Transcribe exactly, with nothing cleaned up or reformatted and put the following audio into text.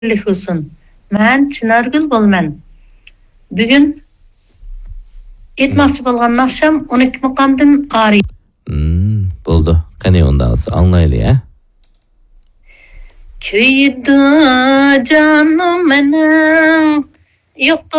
olsun. Ben Çınargül bolman. Bugün etmoqchi bo'lgan naqsham on ikki muqomdan ari. Hmm, bo'ldi. Qani unda anglaylik, ha? Kuydi jonim mening, yo'q